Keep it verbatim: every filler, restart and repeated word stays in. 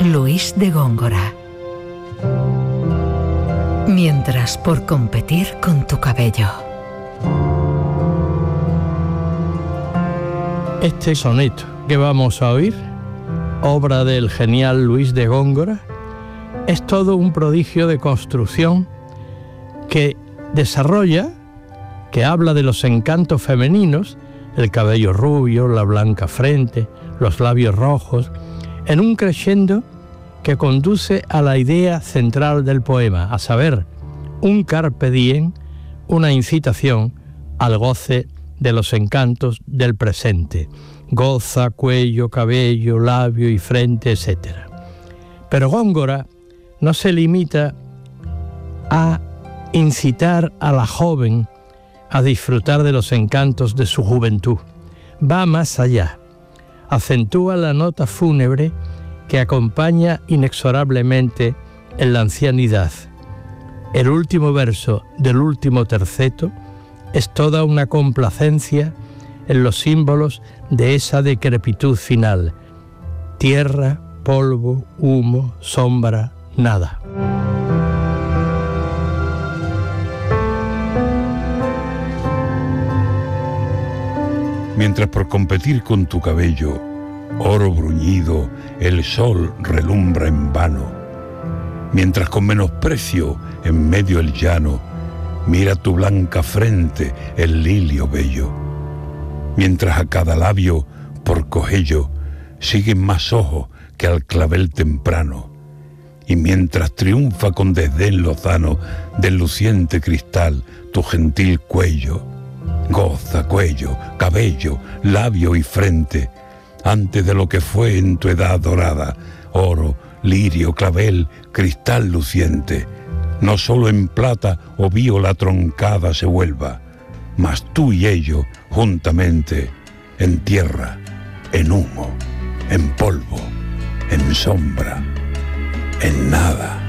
Luis de Góngora. Mientras por competir con tu cabello. Este soneto que vamos a oír, obra del genial Luis de Góngora, es todo un prodigio de construcción que desarrolla, que habla de los encantos femeninos, el cabello rubio, la blanca frente, los labios rojos, en un crescendo que conduce a la idea central del poema, a saber, un carpe diem, una incitación al goce de los encantos del presente. Goza, cuello, cabello, labio y frente, etcétera. Pero Góngora no se limita a incitar a la joven a disfrutar de los encantos de su juventud. Va más allá. Acentúa la nota fúnebre que acompaña inexorablemente en la ancianidad. El último verso del último terceto es toda una complacencia en los símbolos de esa decrepitud final. Tierra, polvo, humo, sombra, nada. Mientras por competir con tu cabello, oro bruñido, el sol relumbra en vano, mientras con menosprecio en medio el llano mira tu blanca frente el lilio bello, mientras a cada labio por cogello siguen más ojos que al clavel temprano, y mientras triunfa con desdén lozano del luciente cristal tu gentil cuello, goza cuello, cabello, labio y frente, antes de lo que fue en tu edad dorada, oro, lirio, clavel, cristal luciente, no solo en plata o viola troncada se vuelva, mas tú y ello juntamente en tierra, en humo, en polvo, en sombra, en nada.